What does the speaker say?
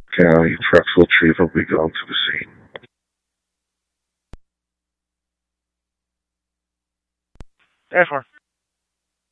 County trucks will retrieval will be going to the scene. 10-4.